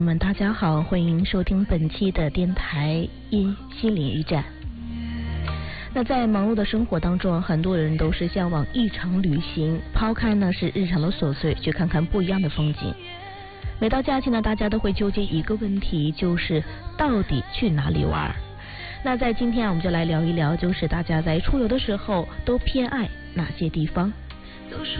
大家好，欢迎收听本期的电台心理驿站。那在忙碌的生活当中，很多人都是向往一场旅行，抛开呢是日常的琐碎，去看看不一样的风景。每到假期呢，大家都会纠结一个问题，就是到底去哪里玩。那在今天我们就来聊一聊，就是大家在出游的时候都偏爱哪些地方。都说